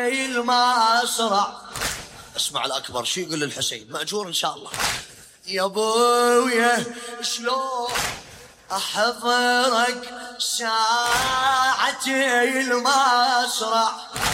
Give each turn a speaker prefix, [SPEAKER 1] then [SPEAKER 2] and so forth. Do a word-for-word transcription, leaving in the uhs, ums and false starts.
[SPEAKER 1] المصرع. اسمع الأكبر شو يقول للحسين، مأجور إن شاء الله. يا ابويا شلون احضرك ساعتي المصرع،